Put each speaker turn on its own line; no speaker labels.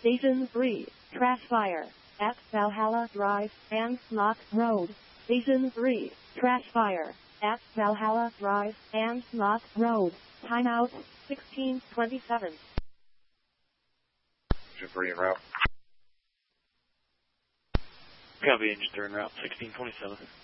Station 3, trash fire, at Valhalla Drive and Lock Road. Station 3, trash fire, at Valhalla Drive and Lock Road. Timeout, 1627.
Engine 3 en route.
Copy, Engine 3 en route, 1627.